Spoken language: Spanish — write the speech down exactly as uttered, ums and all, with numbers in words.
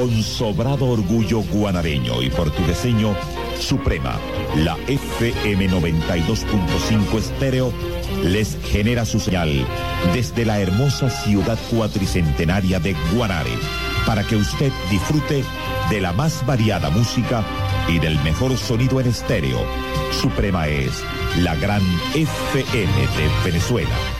Con sobrado orgullo guanareño y portugueseño, Suprema, la F M noventa y dos punto cinco estéreo, les genera su señal desde la hermosa ciudad cuatricentenaria de Guanare, para que usted disfrute de la más variada música y del mejor sonido en estéreo. Suprema es la gran F M de Venezuela.